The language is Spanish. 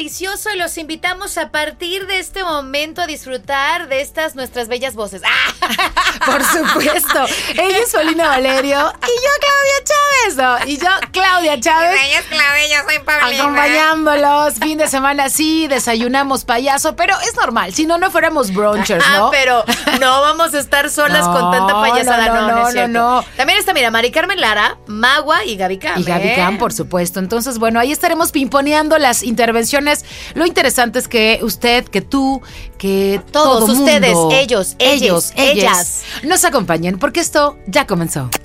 delicioso y los invitamos a partir de este momento a disfrutar de estas nuestras bellas voces. Por supuesto. Ella es Paulina Valerio y yo Claudia Chávez. No, y yo Claudia Chávez. Ella es Claudia, yo soy Paulina. Acompañándolos. Fin de semana sí, desayunamos payaso, pero es normal. Si no, no fuéramos brunchers, ¿no? Pero no vamos a estar solas con tanta payasada. No es cierto. No. También está, mira, Mari Carmen Lara, Magua y Gaby Cam. Y Gaby Cam, por supuesto. Entonces, bueno, ahí estaremos pimponeando las intervenciones. Lo interesante es que usted, que tú, que todos todo ustedes, mundo, ellos, ellas, nos acompañen, porque esto ya comenzó.